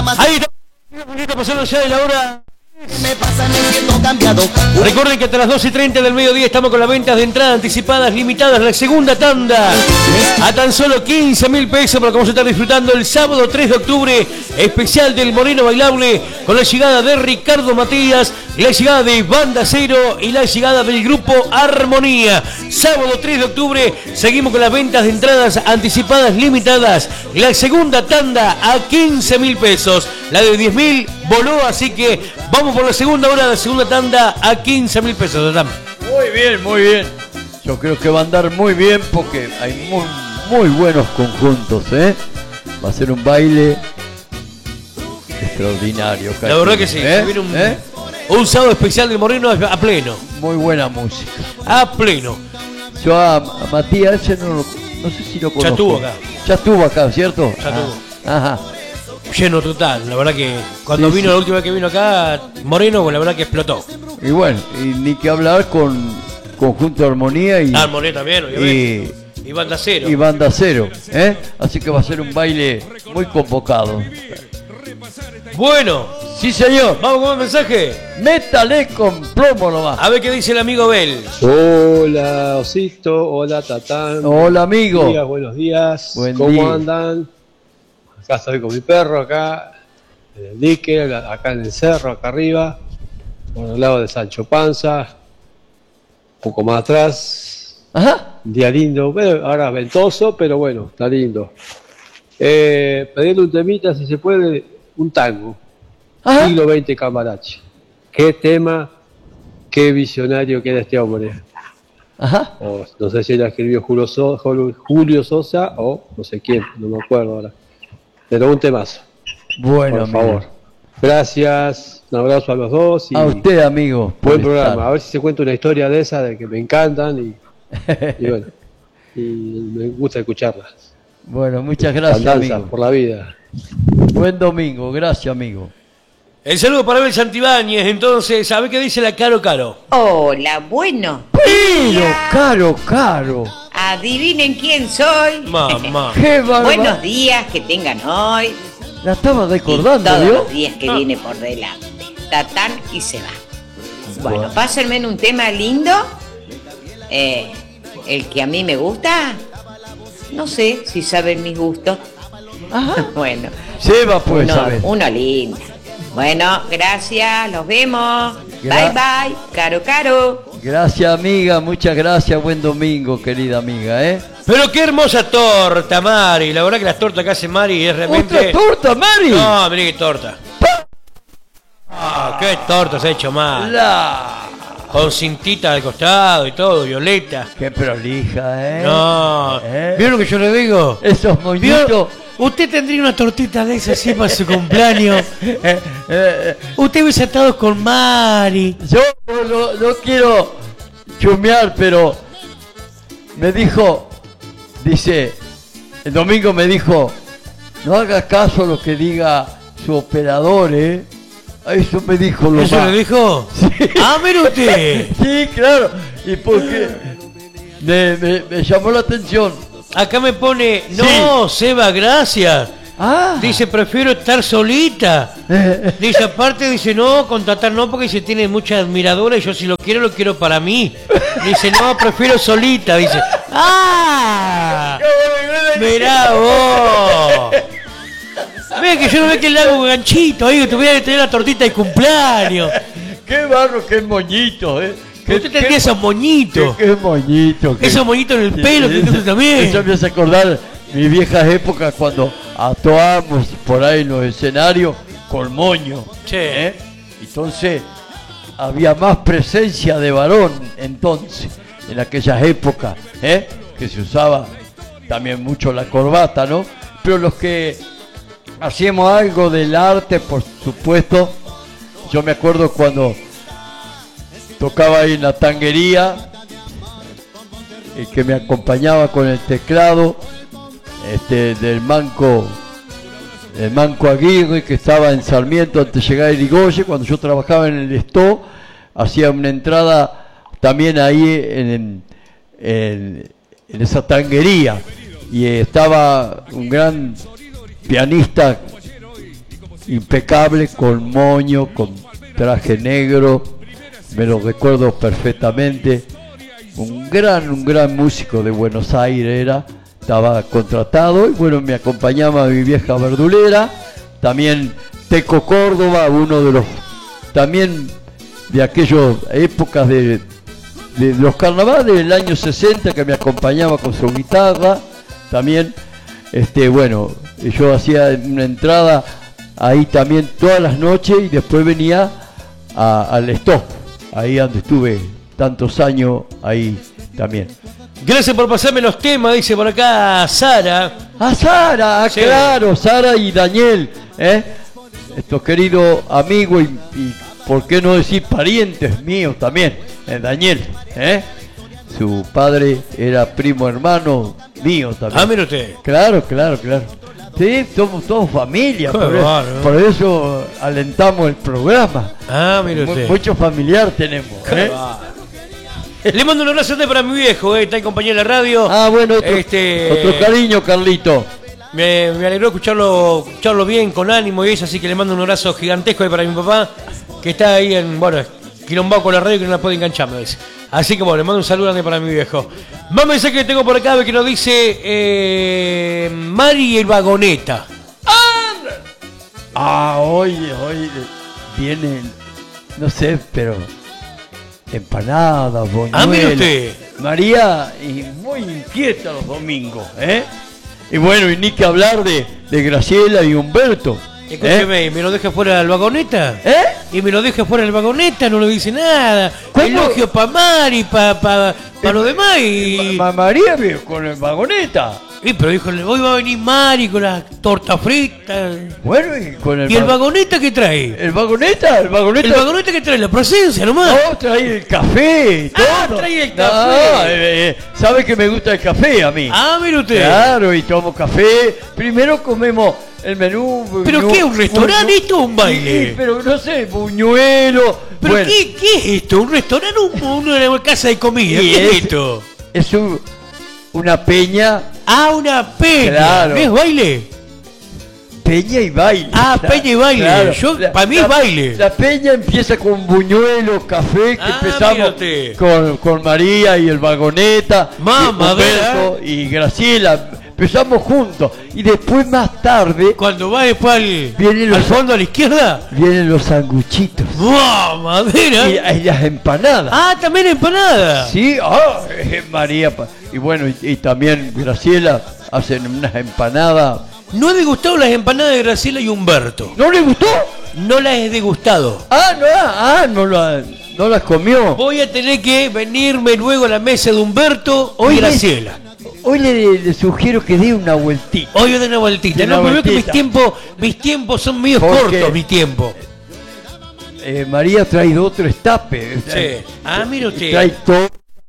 Ahí está. Un poquito pasando ya de la hora. Me pasa, me siento cambiado. Recuerden que hasta las 12:30 del mediodía estamos con las ventas de entradas anticipadas limitadas, la segunda tanda, a tan solo 15.000 pesos, para que vamos a estar disfrutando el sábado 3 de octubre, especial del Moreno Bailable, con la llegada de Ricardo Matías, la llegada de Banda Cero y la llegada del grupo Armonía. Sábado 3 de octubre, seguimos con las ventas de entradas anticipadas limitadas, la segunda tanda a 15.000 pesos, la de 10.000 voló, así que vamos por la segunda hora, la segunda tanda a 15.000 pesos. Muy bien, muy bien. Yo creo que va a andar muy bien porque hay muy buenos conjuntos, ¿eh? Va a ser un baile extraordinario. La verdad que sí. ¿Eh? Un sábado especial del Moreno a pleno. Muy buena música. A pleno. Yo a Matías, ese no sé si lo conozco. Ya estuvo acá. Ya estuvo acá, ¿cierto? Ya estuvo. Ajá. Lleno total, la verdad que cuando Sí, vino sí. la última vez que vino acá, Moreno, la verdad que explotó. Y bueno, y ni que hablar con Conjunto Armonía y, Armonía también, obviamente. Y Banda Cero. y Banda Cero, ¿eh? Así que va a ser un baile muy convocado. Bueno, Sí, señor. vamos con un mensaje. Métale con plomo nomás. A ver qué dice el amigo Bel. Hola Osito, hola Tatán. Hola, amigo. Buenos días. Buen ¿Cómo día. andan? Acá estoy con mi perro, acá en el dique, acá en el cerro, acá arriba, por el lado de Sancho Panza, un poco más atrás. Ajá. Un día lindo, bueno, ahora ventoso, pero bueno, está lindo. Pedirle un temita, si se puede, un tango. Ajá. Siglo XX Cambalache. Qué tema, qué visionario que era este hombre. Ajá. O, no sé si la escribió Julio Sosa o no sé quién, no me acuerdo ahora. Pero un temazo, Bueno, por amigo. favor. Gracias, un abrazo a los dos y A usted, amigo. por buen programa. estar. A ver si se cuenta una historia de esa, de que me encantan y bueno, y me gusta escucharlas. Bueno, muchas gracias, Andanza amigo. por la vida. Buen domingo, gracias, amigo. El saludo para Bel Santibáñez, entonces, a ver qué dice la Caro Caro. Hola, bueno. Pero, caro. Adivinen quién soy. Mamá. Qué bárbaro. Buenos días que tengan hoy. La estaba Y recordando, todos ¿vio? los días que viene por delante. Tatán y se va. Bueno, pásenme en un tema lindo. El que a mí me gusta. No sé si saben mis gustos. Ajá. Bueno, Seba, pues, saber. uno lindo. Bueno, gracias, los vemos. Gra- Bye, caro. Gracias, amiga, muchas gracias. Buen domingo, querida amiga, ¿eh? Pero qué hermosa torta, Mari. La verdad que las tortas que hace Mari es realmente... ¡Otra torta, Mari! No, mirá qué torta. Ah, qué torta se ha hecho mal. Con cintita al costado y todo, violeta. ¡Qué prolija, eh! No, ¿Eh? ¿vieron lo que yo le digo? Esos moñitos. ¿Vio? Usted tendría una tortita de esas así para su cumpleaños. Usted hubiese estado con Mari. Yo no quiero chumear, pero me dijo, dice, el domingo me dijo, no haga caso a lo que diga su operador, ¿eh? Eso me dijo lo ¿Eso más. le dijo? Sí. Ah, mire usted. Sí, claro. Y porque me llamó la atención. Acá me pone, no, Seba, gracias. Ah. Dice, prefiero estar solita. Dice, aparte, dice, no, contratar no, porque dice, tiene mucha admiradora y yo si lo quiero para mí. Dice, no, prefiero solita. Dice, ¡ah! Mirá vos. Ve que yo no ve que le hago un ganchito ahí, que tuviera que tener la tortita de cumpleaños. Qué barro, qué moñito, ¿eh? Usted tendría esos moñitos. Qué moñito. Esos moñitos en el pelo, que usted también. Eso me hace acordar mis viejas épocas cuando actuábamos por ahí en los escenarios con moño. Che. ¿eh? Entonces había más presencia de varón entonces, en aquellas épocas, ¿eh? Que se usaba también mucho la corbata, ¿no? Pero los que hacíamos algo del arte, por supuesto, yo me acuerdo cuando tocaba ahí en la tanguería, el que me acompañaba con el teclado, del Manco Aguirre, que estaba en Sarmiento antes de llegar a Irigoyen. Cuando yo trabajaba en el Esto, hacía una entrada también ahí en esa tanguería, y estaba un gran pianista impecable, con moño, con traje negro, me lo recuerdo perfectamente. Un gran músico de Buenos Aires era, estaba contratado y bueno, me acompañaba mi vieja verdulera, también Teco Córdoba, uno de los, también de aquellas épocas de los carnavales del año 60, que me acompañaba con su guitarra, también, bueno, yo hacía una entrada ahí también todas las noches y después venía al Stop, ahí donde estuve tantos años, ahí también. Gracias por pasarme los temas, dice por acá Sara. Sara, Sí. claro, Sara y Daniel, estos queridos amigos y por qué no decir parientes míos también, Daniel, su padre era primo hermano mío también. Mire usted. Claro. Sí, somos todos familia, Qué por bárbaro. por eso alentamos el programa. Mire usted. Mucho familiar tenemos. Le mando un abrazo para mi viejo, está en compañía de la radio. Bueno, otro cariño, Carlito. Me alegró escucharlo bien, con ánimo y eso, así que le mando un abrazo gigantesco ahí para mi papá, que está ahí quilombado con la radio que no la puede enganchar, me dice. Así que bueno, le mando un saludo grande para mi viejo. Más mensaje que tengo por acá que nos dice Mari el Vagoneta. Hoy vienen, no sé, pero empanadas, mire boñuelos. usted. María, y muy inquieta los domingos, Y bueno, y ni que hablar de Graciela y Humberto. Escúcheme, ¿me lo deja fuera el Vagoneta? Y me lo deja fuera el Vagoneta, no le dice nada. ¿Cómo? Elogio para Mari, para lo demás y... María con el Vagoneta. Sí, pero dijo, hoy va a venir Mari con las tortas fritas. Bueno, y con ¿Y el Vagoneta qué trae? ¿El Vagoneta? ¿El Vagoneta qué trae? La presencia nomás. No, trae el café y todo. Trae el café. Sabe que me gusta el café a mí. Mire usted. Claro, y tomo café. Primero comemos el menú. ¿Pero qué? ¿Un restaurante esto o un baile? Sí, pero no sé, buñuelo. ¿Pero bueno, qué es esto? ¿Un restaurante o una casa de comida? Y ¿Qué es esto? es una peña. Una peña. Claro. ¿Es baile? Peña y baile. Peña y baile. Claro. Para mí es baile. La peña empieza con buñuelo, café, que empezamos mírate. con María y el Vagoneta, Mamá, Humberto y Graciela. Empezamos juntos. Y después, más tarde, Cuando va después al fondo a la izquierda. vienen los sanguchitos. ¡Wow! Madera. Y las empanadas. También empanada. Sí, María. Y bueno, y también Graciela hacen unas empanadas. No he degustado las empanadas de Graciela y Humberto. ¿No le gustó? No las he degustado. No las comió. Voy a tener que venirme luego a la mesa de Humberto y Hoy Graciela. Hoy le sugiero que dé una vueltita. Hoy voy a dar una vueltita. De una No, pero veo que vueltita. mis tiempos son medio Porque- cortos, mi tiempo. María trae otro estape. Sí. Mire usted. Trae todo.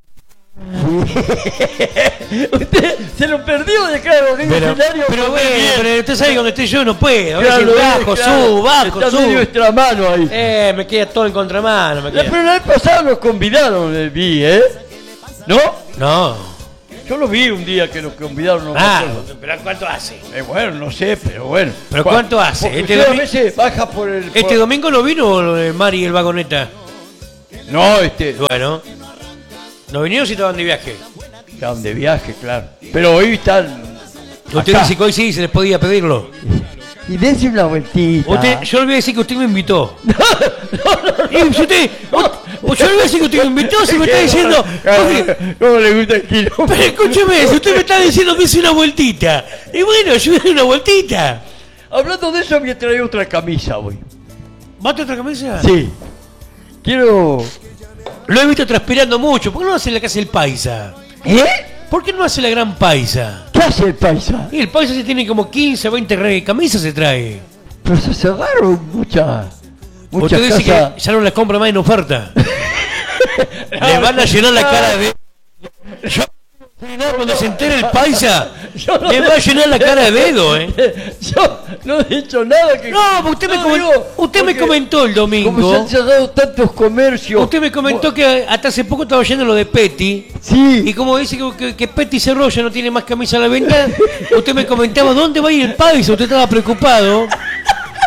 Usted se lo perdió de claro en el escenario. Pero bueno, pero usted sabe que donde estoy yo no puedo. A Claro, veces bajo, subo, Está medio extramano ahí. Me queda todo en contramano. Pero la vez pasada nos convidaron, vi, ¿no? No. Yo lo vi un día que nos convidaron. No me acuerdo. pero ¿cuánto hace? Bueno, no sé, pero bueno. ¿Pero cuánto hace? Porque Este usted a domi- veces baja por el... ¿Este domingo no vino Mari y el Vagoneta? No, Bueno. ¿No vinieron si estaban de viaje? estaban de viaje, claro. Pero hoy están... Usted acá. dice que hoy sí se les podía pedirlo. Y dense una vueltita. Yo le voy a decir que usted me invitó. Y si usted, yo le voy a decir que usted me invitó, si me está diciendo... ¿Cómo le gusta el quilombo? Pero escúcheme, si usted me está diciendo que hice una vueltita. Y bueno, yo hice una vueltita. Hablando de eso, me trae otra camisa hoy. ¿Bate otra camisa? Sí. Quiero... Lo he visto transpirando mucho. ¿Por qué no hace la casa el paisa? ¿Por qué no hace la gran paisa? ¿Qué hace el paisa? Y el paisa se tiene como 15 o 20 camisas se trae. Pero se cerraron muchas Usted dice casas. que ya no las compra más en oferta. Le van a llenar la cara de... Cuando se entere el paisa, le va a llenar la cara de dedo, Yo no he dicho nada que... No, porque usted me comentó el Como se domingo. han cerrado tantos comercios... Usted me comentó que hasta hace poco estaba yendo lo de Petty. Sí. Y como dice que Petty cerró, ya no tiene más camisa a la venta, usted me comentaba dónde va a ir el paisa. Usted estaba preocupado.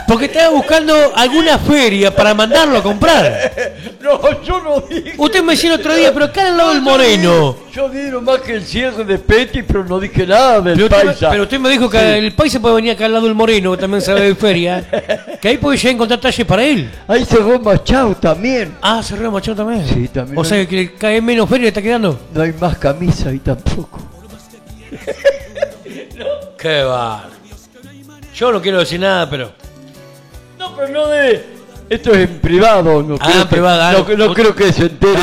Porque estaba buscando alguna feria para mandarlo a comprar. No, yo no dije. Usted me decía el otro día, pero acá al lado del Moreno. Yo di nomás que el cierre de Petty, pero no dije nada del Pero Paisa. usted me dijo que el Paisa puede venir acá al lado del Moreno, que también sabe de feria. Que ahí puede llegar a encontrar talles para él. Ahí cerró Machado también. Ah, cerró Machado también. Sí, también. O sea que cae menos feria, le está quedando. No hay más camisa ahí tampoco. Qué va. Yo no quiero decir nada, pero. No, pero no de. Esto es en privado. No creo en privado. no creo que se entere.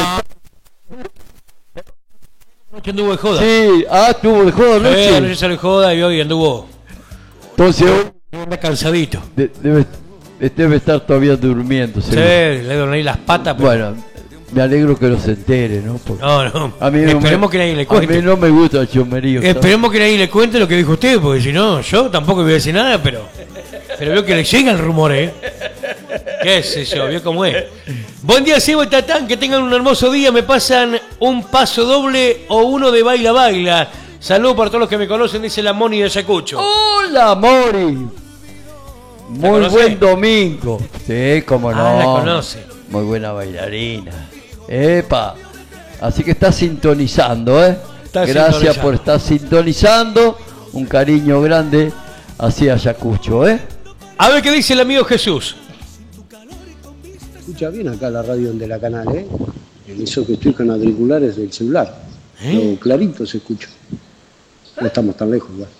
Anoche anduvo de joda. Sí, estuvo de joda anoche. Anoche salió de joda y hoy anduvo. Entonces hoy Anda cansadito. debe estar todavía durmiendo. Sí, le duelen ahí las patas. Pero... Bueno, me alegro que no se entere, ¿no? Porque no. a mí Esperemos que nadie le cuente. A mí no me gusta el chomerío. Esperemos que nadie le cuente lo que dijo usted, porque si no, yo tampoco voy a decir nada, pero veo que le llega el rumor, ¿eh? ¿Qué sé yo? ¿Vio cómo es? Buen día, Sebo y Tatán, que tengan un hermoso día. Me pasan un paso doble o uno de baila baila. Saludos para todos los que me conocen, dice la Moni de Ayacucho. ¡Hola, Mori! Muy buen domingo. Sí, cómo no. La conoce. Muy buena bailarina. ¡Epa! Así que está sintonizando, ¿eh? Gracias por estar sintonizando. Un cariño grande hacia Ayacucho, ¿eh? A ver qué dice el amigo Jesús. Escucha bien acá la radio de la canal, ¿eh? En eso que estoy con auriculares del celular. Lo clarito se escucha. No estamos tan lejos, igual.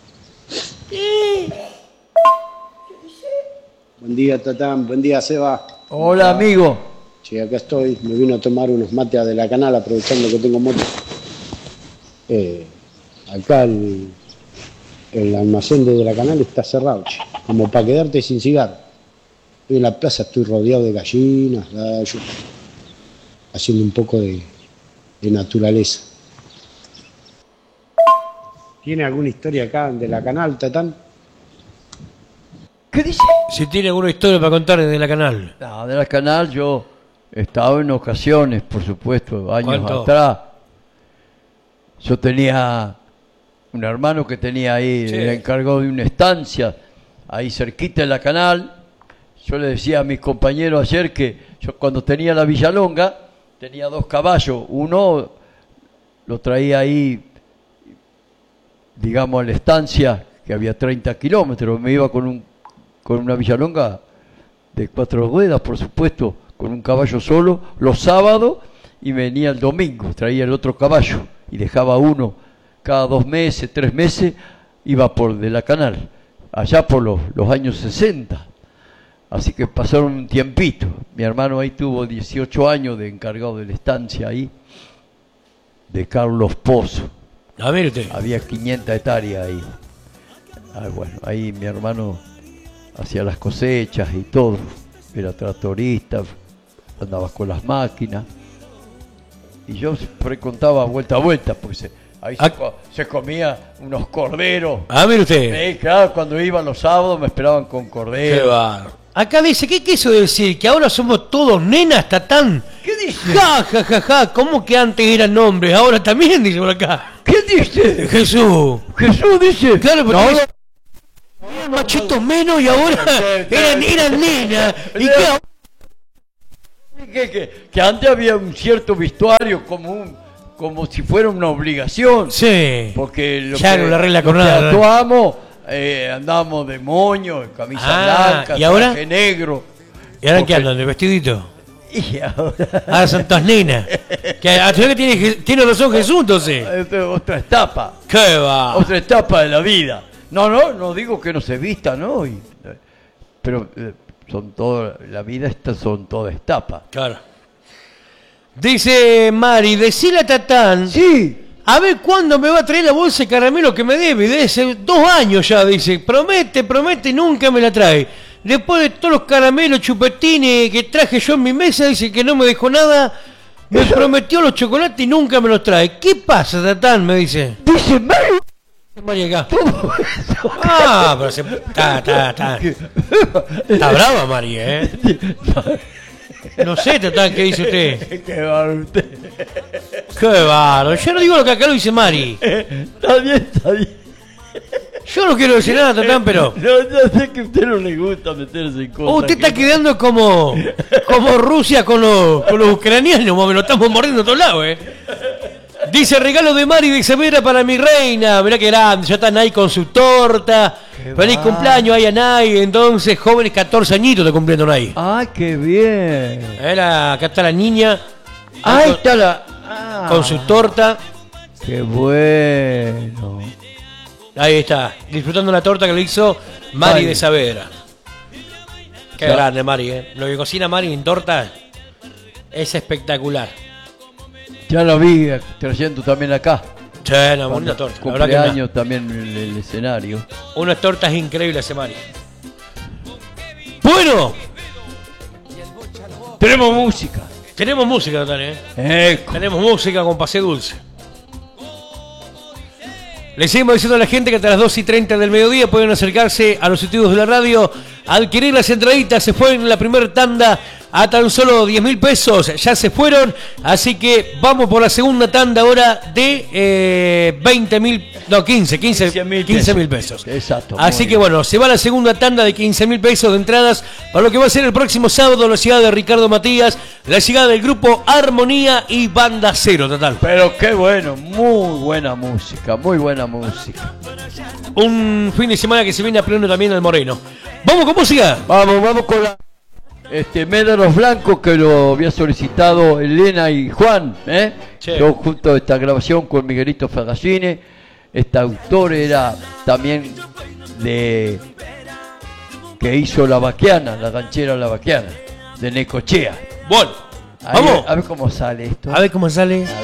Buen día, Tatán. Buen día, Seba. Hola, amigo. Sí, acá estoy. Me vino a tomar unos mates de la canal, aprovechando que tengo moto. Acá el almacén de la canal está cerrado, che. Como para quedarte sin cigarro. Estoy en la plaza, estoy rodeado de gallinas, gallos, haciendo un poco de naturaleza. ¿Tiene alguna historia acá de la canal, Tatán? ¿Qué dice? Si tiene alguna historia para contar de la canal. No, de la canal yo he estado en ocasiones, por supuesto, años atrás. Yo tenía un hermano que tenía ahí, era encargado de una estancia, ahí cerquita de la canal. Yo le decía a mis compañeros ayer que yo cuando tenía la Villalonga, tenía 2 caballos. Uno lo traía ahí, digamos, a la estancia, que había 30 kilómetros. Me iba con una Villalonga de 4 ruedas, por supuesto, con un caballo solo, los sábados, y venía el domingo, traía el otro caballo, y dejaba uno cada 2 meses, 3 meses, iba por de la canal, allá por los años 60. Así que pasaron un tiempito. Mi hermano ahí tuvo 18 años de encargado de la estancia ahí, de Carlos Pozo. A ver usted. Había 500 hectáreas ahí. Bueno, ahí mi hermano hacía las cosechas y todo. Era tractorista, andaba con las máquinas. Y yo siempre contaba vuelta a vuelta, porque ahí se comía unos corderos. Mire usted. Claro, cuando iban los sábados me esperaban con corderos. Qué barro. Acá dice, ¿qué quiso decir? ¿Que ahora somos todos nenas, Tatán? ¿Qué dice? Ja. ¿Cómo que antes eran hombres? Ahora también, dice por acá. ¿Qué dice? Jesús Dice. Claro, porque eran machitos menos y ahora eran nenas. ¿Y que antes había un cierto vestuario como si fuera una obligación. Sí. Porque claro, la regla con nada. Actuamos, andábamos de moño, camisa blanca, ¿y ahora? traje negro. ¿Y ahora qué andan? ¿De vestidito? Y ahora... son todas nenas. Que tiene razón Jesús, entonces. Otra etapa. ¿Qué va? Otra etapa de la vida. No digo que no se vista, ¿no? Pero la vida son todas etapas. Claro. Dice Mari, decile a Tatán. Sí. A ver cuándo me va a traer la bolsa de caramelo que me debe. De hace 2 años ya, dice. Promete y nunca me la trae. Después de todos los caramelos, chupetines que traje yo en mi mesa, dice que no me dejó nada. Me prometió los chocolates y nunca me los trae. ¿Qué pasa, Tatán? Me dice. Dice Mari. Mari acá. Pero se... Está brava Mari, ¿eh? No sé, Tatán, ¿qué dice usted? Qué bárbaro usted. Qué bárbaro. Yo no digo lo que acá lo dice Mari. Está bien. Yo no quiero decir nada, Tatán, pero... No sé que a usted no le gusta meterse en cosas. Usted está quedando como Rusia con los ucranianos, me lo estamos mordiendo a todos lados, Dice, regalo de Mari de Severa para mi reina. Mirá que grande, ya están ahí con su torta. Feliz cumpleaños ahí a Nay. Entonces, jóvenes 14 añitos de cumpliendo Nay. ¡Ah, qué bien! Acá está la niña. Ahí está la... Con su torta. ¡Qué bueno! Ahí está, disfrutando la torta que le hizo Mari de Saavedra. Qué grande Mari, Lo que cocina Mari en torta es espectacular. Ya lo vi trayendo también acá. Sí, una bonita torta. Cumpleaños también en el escenario. Unas tortas increíbles hace Mari. Bueno. Tenemos música. Tenemos música también, Tenemos música con Pase Dulce. Le seguimos diciendo a la gente que hasta las 2:30 del mediodía pueden acercarse a los estudios de la radio a adquirir las entraditas. Se fue en la primera tanda a tan solo 10.000 pesos. Ya se fueron, así que vamos por la segunda tanda ahora de 15.000 pesos. Exacto. Así que bueno, se va la segunda tanda de 15.000 pesos de entradas para lo que va a ser el próximo sábado la llegada de Ricardo Matías, la llegada del grupo Armonía y Banda Cero, total. Pero qué bueno, muy buena música, muy buena música. Un fin de semana que se viene a pleno también al Moreno. ¿Vamos con música? Vamos con la... Médanos Blancos, que lo había solicitado Elena y Juan, Sí. Yo junto a esta grabación con Miguelito Ferragine. Este autor era también que hizo La Baquiana, la ranchera La Baquiana, de Necochea. Bueno, vamos. A ver cómo sale esto. A ver cómo sale.